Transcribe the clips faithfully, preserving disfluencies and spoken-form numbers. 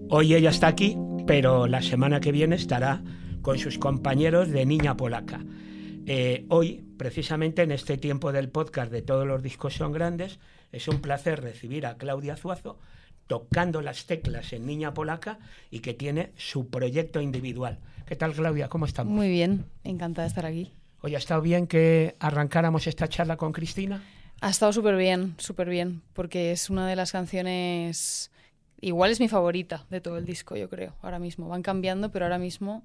Hoy ella está aquí, pero la semana que viene estará con sus compañeros de Niña Polaca. Eh, hoy, precisamente en este tiempo del podcast de Todos los discos son grandes, es un placer recibir a Claudia Zuazo tocando las teclas en Niña Polaca y que tiene su proyecto individual. ¿Qué tal, Claudia? ¿Cómo estamos? Muy bien, encantada de estar aquí. Oye, ¿ha estado bien que arrancáramos esta charla con Cristina? Ha estado súper bien, súper bien, porque es una de las canciones... Igual es mi favorita de todo el disco, yo creo, ahora mismo. Van cambiando, pero ahora mismo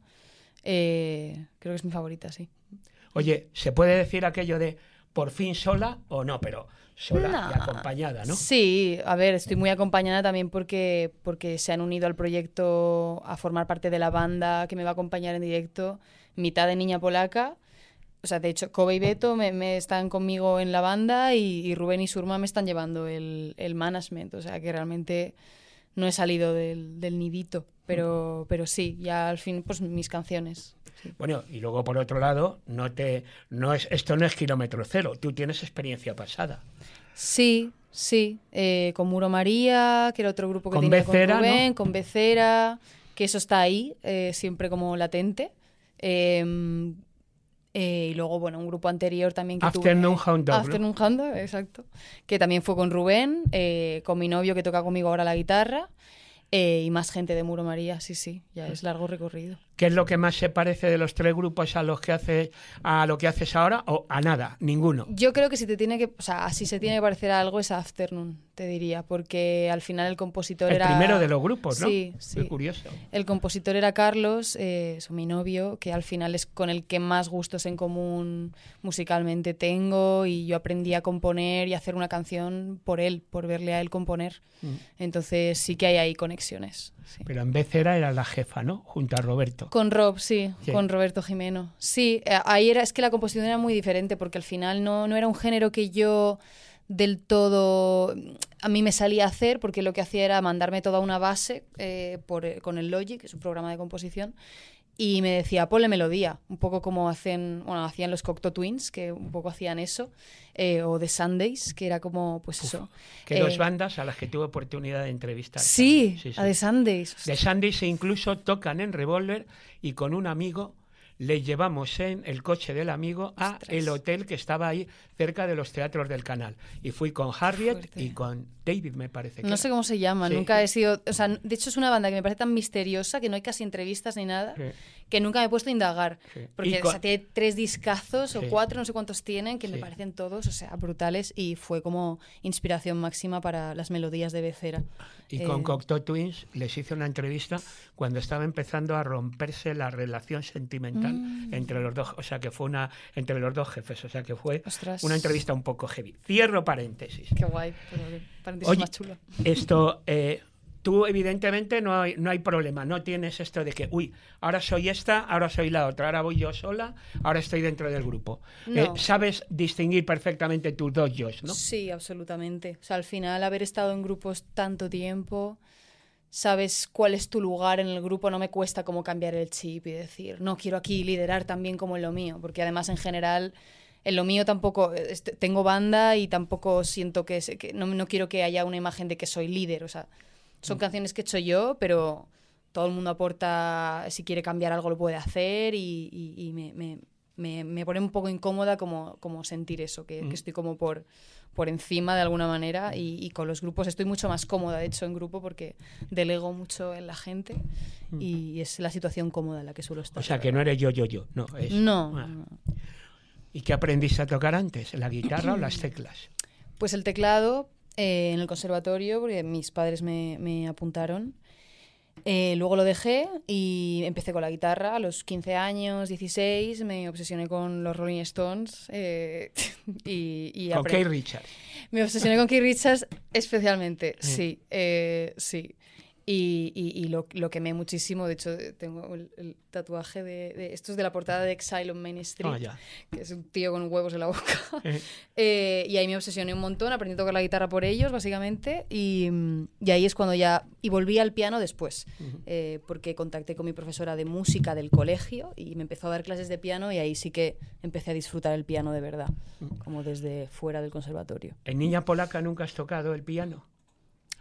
eh, creo que es mi favorita, sí. Oye, ¿se puede decir aquello de por fin sola o no? Pero sola No. y acompañada, ¿no? Sí, a ver, estoy muy acompañada también porque, porque se han unido al proyecto a formar parte de la banda que me va a acompañar en directo, mitad de Niña Polaca. O sea, de hecho, Kobe y Beto me, me están conmigo en la banda y, y Rubén y Surma me están llevando el, el management. O sea, que realmente no he salido del, del nidito, pero, pero sí, ya al fin, pues mis canciones. Sí. Bueno, y luego por otro lado, no te, no es, esto no es kilómetro cero, tú tienes experiencia pasada. Sí, sí, eh, con Muro María, que era otro grupo que Con tenía Becera, con Rubén, ¿no? con Becera, que eso está ahí, eh, siempre como latente. Eh, eh, y luego, bueno, un grupo anterior también que Afternoon tuve... Hound Dog, Afternoon Hound Dog, exacto. Que también fue con Rubén, eh, con mi novio que toca conmigo ahora la guitarra, eh, y más gente de Muro María, sí, sí, ya es largo recorrido. ¿Qué es lo que más se parece de los tres grupos a los que hace, a lo que haces ahora o a nada? Ninguno. Yo creo que si te tiene que, o sea, si se tiene que parecer a algo es a Afternoon, te diría, porque al final el compositor El era... primero de los grupos, ¿no? Sí, sí. Muy curioso. El compositor era Carlos, eh, es mi novio, que al final es con el que más gustos en común musicalmente tengo, y yo aprendí a componer y a hacer una canción por él, por verle a él componer. Mm. Entonces sí que hay ahí conexiones. Sí. Pero en Becera era la jefa, ¿no? Junto a Roberto. Con Rob, sí, sí, con Roberto Jimeno. Sí, ahí era, es que la composición era muy diferente, porque al final no, no era un género que yo del todo a mí me salía a hacer, porque lo que hacía era mandarme toda una base eh, por, con el Logic, que es un programa de composición, y me decía, ponle melodía, un poco como hacen, bueno, hacían los Cocteau Twins, que un poco hacían eso, eh, o The Sundays, que era como, pues Uf, eso. Que eh, dos bandas a las que tuve oportunidad de entrevistar. Sí, sí, sí. A The Sundays. The Sundays incluso tocan en Revolver, y con un amigo le llevamos en el coche del amigo a Ostras. el hotel que estaba ahí cerca de los teatros del Canal. Y fui con Harriet Fuerte. y con David, me parece que No era. sé cómo se llama, sí. Nunca he sido... O sea, de hecho es una banda que me parece tan misteriosa que no hay casi entrevistas ni nada, sí. que nunca me he puesto a indagar. Sí. Porque con... o sea, tiene tres discazos sí. o cuatro, no sé cuántos tienen, que sí. me parecen todos, o sea, brutales, y fue como inspiración máxima para las melodías de Becera. Y eh... con Cocteau Twins les hice una entrevista cuando estaba empezando a romperse la relación sentimental mm. entre los dos, o sea, que fue una entre los dos jefes, o sea, que fue Ostras. una entrevista un poco heavy. Cierro paréntesis. Qué guay, pero paréntesis Oye, más chulo. Esto, eh, tú evidentemente no hay, no hay problema, no tienes esto de que, uy, ahora soy esta, ahora soy la otra, ahora voy yo sola, ahora estoy dentro del grupo. No. Eh, sabes distinguir perfectamente tus dos yos, ¿no? Sí, absolutamente. O sea, al final, haber estado en grupos tanto tiempo, sabes cuál es tu lugar en el grupo, no me cuesta como cambiar el chip y decir, no, quiero aquí liderar también como en lo mío, porque además en general... En lo mío tampoco, tengo banda y tampoco siento que, que no, no quiero que haya una imagen de que soy líder, o sea, son mm. canciones que he hecho yo, pero todo el mundo aporta, si quiere cambiar algo lo puede hacer, y, y, y me, me, me, me pone un poco incómoda como, como sentir eso, que, mm. que estoy como por, por encima de alguna manera, y, y con los grupos estoy mucho más cómoda, de hecho, en grupo, porque delego mucho en la gente mm. y es la situación cómoda en la que suelo estar. O sea, que no eres yo, yo, yo, no. Es... No, ah. no. ¿Y qué aprendiste a tocar antes? ¿La guitarra o las teclas? Pues el teclado eh, en el conservatorio, porque mis padres me, me apuntaron. Eh, luego lo dejé y empecé con la guitarra. A los quince años, dieciséis, me obsesioné con los Rolling Stones. Eh, y, y ¿Con Keith Richards? Me obsesioné con Keith Richards especialmente, sí, sí. Eh, sí. Y, y, y lo, lo quemé muchísimo. De hecho, tengo el, el tatuaje de, de... Esto es de la portada de Exile on Main Street, oh, yeah. que es un tío con huevos en la boca. Eh. Eh, y ahí me obsesioné un montón, aprendí a tocar la guitarra por ellos, básicamente. Y, y ahí es cuando ya... Y volví al piano después, uh-huh. eh, porque contacté con mi profesora de música del colegio y me empezó a dar clases de piano, y ahí sí que empecé a disfrutar el piano de verdad, uh-huh. como desde fuera del conservatorio. ¿En Niña Polaca nunca has tocado el piano?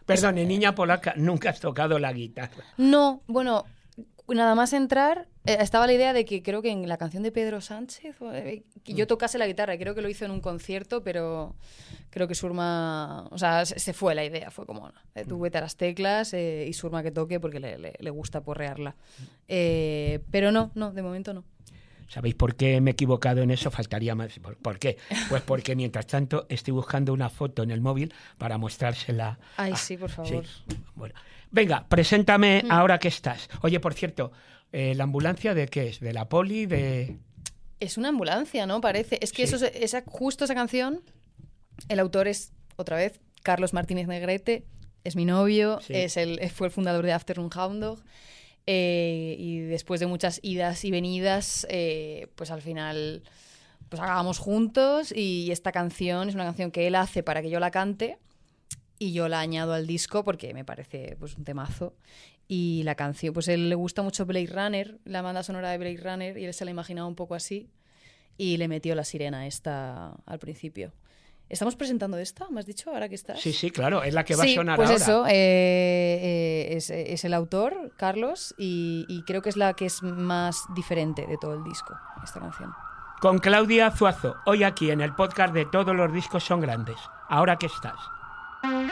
Perdón, en Niña Polaca nunca has tocado la guitarra. No, bueno, nada más entrar, eh, estaba la idea de que creo que en la canción de Pedro Sánchez eh, que yo tocase la guitarra. Creo que lo hizo en un concierto, pero creo que Surma... O sea, se, se fue la idea. Fue como, eh, tú vete a las teclas eh, y Surma que toque porque le, le, le gusta porrearla. Eh, pero no, no, de momento no. ¿Sabéis por qué me he equivocado en eso? Faltaría más. ¿Por, ¿Por qué? Pues porque mientras tanto estoy buscando una foto en el móvil para mostrársela. Ay, a... sí, por favor. Sí. Bueno. Venga, preséntame Mm. ahora que estás. Oye, por cierto, eh, ¿la ambulancia de qué es? ¿De la poli? ¿De...? Es una ambulancia, ¿no? Parece. Es que Sí. eso, es- esa, justo esa canción, el autor es, otra vez, Carlos Martínez Negrete, es mi novio, Sí. es el, fue el fundador de Afternoon Hound Dog. Eh, y después de muchas idas y venidas, eh, pues al final pues acabamos juntos y esta canción es una canción que él hace para que yo la cante y yo la añado al disco porque me parece pues un temazo. Y la canción, pues a él le gusta mucho Blade Runner, la banda sonora de Blade Runner, y él se la imaginaba un poco así y le metió la sirena esta al principio. ¿Estamos presentando esta? ¿Me has dicho ahora que estás? Sí, sí, claro, es la que va Sí, a sonar pues ahora. eso, eh, eh, es, es el autor, Carlos, y, y creo que es la que es más diferente de todo el disco, esta canción. Con Claudia Zuazo, hoy aquí en el podcast de Todos los discos son grandes. Ahora que estás.